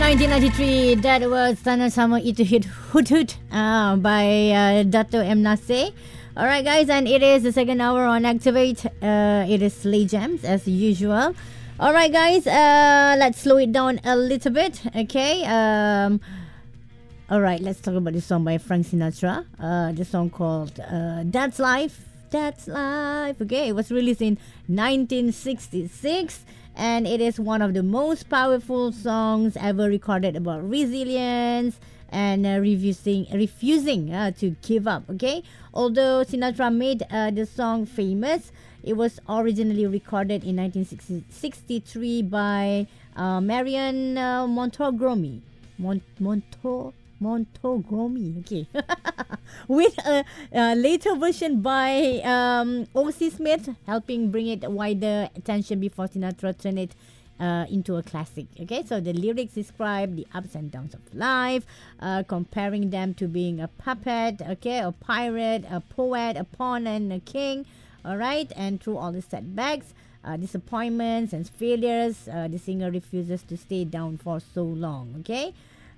1993, that was Sama Itu Hit Hoot Hoot by Dato M. Nasir. Alright guys, and it is the second hour on Activate. It is Slay Jams as usual. Alright guys, let's slow it down a little bit, okay? Alright, let's talk about this song by Frank Sinatra. The song called That's Life. That's Life. Okay, it was released in 1966. And it is one of the most powerful songs ever recorded about resilience and refusing to give up. Okay, although Sinatra made the song famous, it was originally recorded in 1963 by Marion Montogromi. Montogromi, okay. With a later version by O.C. Smith, helping bring it wider attention before Sinatra turned it into a classic. Okay, so the lyrics describe the ups and downs of life, comparing them to being a puppet, okay, a pirate, a poet, a pawn, and a king. All right, and through all the setbacks, disappointments, and failures, the singer refuses to stay down for so long. Okay.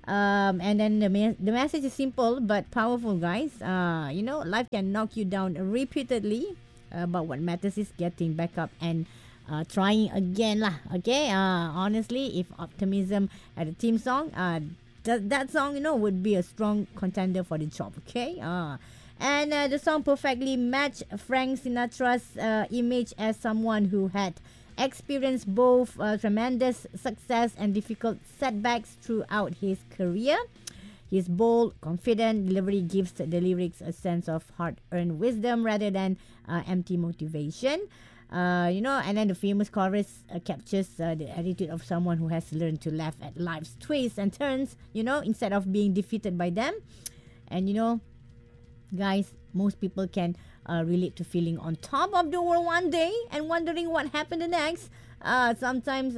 And then the message is simple but powerful, guys. Life can knock you down repeatedly, but what matters is getting back up and trying again lah. Okay. Honestly, if optimism had a theme song, that song would be a strong contender for the job. Okay. And the song perfectly matched Frank Sinatra's image as someone who had experienced both tremendous success and difficult setbacks throughout his career. His bold, confident delivery gives the lyrics a sense of hard-earned wisdom rather than empty motivation. And then the famous chorus captures the attitude of someone who has learned to laugh at life's twists and turns, instead of being defeated by them. And, guys, most people can relate to feeling on top of the world one day and wondering what happened the next. Sometimes,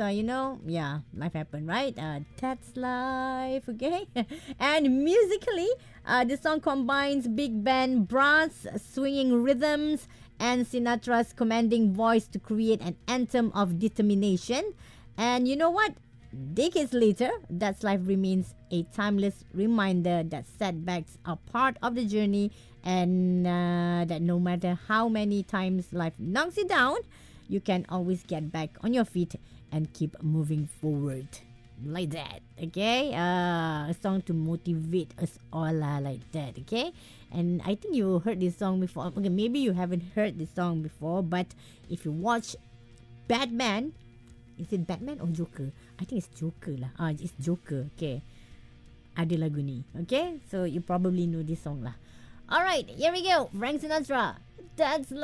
life happened, right? That's life, okay? And musically, the song combines big band brass, swinging rhythms, and Sinatra's commanding voice to create an anthem of determination. And you know what? Decades later, That's Life remains a timeless reminder that setbacks are part of the journey, and that no matter how many times life knocks you down, you can always get back on your feet and keep moving forward. Like that, okay? A song to motivate us all like that, okay? And I think you heard this song before. Okay, maybe you haven't heard this song before, but if you watch Batman, is it Batman or Joker? I think it's Joker lah. It's Joker. Okay. Ada lagu ni. Okay. So you probably know this song lah. Alright, here we go. Frank Sinatra. That's